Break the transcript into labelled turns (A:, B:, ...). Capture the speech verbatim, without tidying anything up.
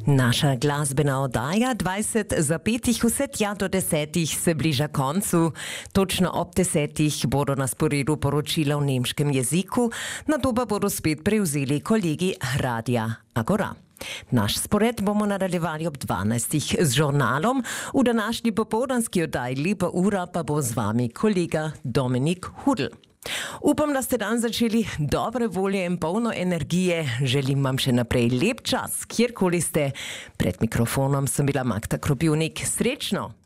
A: Naša glasbena oddaja dvajset za petih, vse tja do desetih se bliža koncu. Točno ob desetih bodo na sporedu poročila v nemškem jeziku, nato pa bodo spet prevzeli kolegi Radia Agora. Naš spored bomo nadaljevali ob dvanajstih z žurnalom. V današnji popoldanski oddaji Lepa ura pa bo z vami kolega Dominik Hudl. Upam, da ste dan začeli dobre volje in polno energije. Želim vam še naprej lep čas, kjerkoli ste. Pred mikrofonom sem bila Magda Kropivnik. Srečno!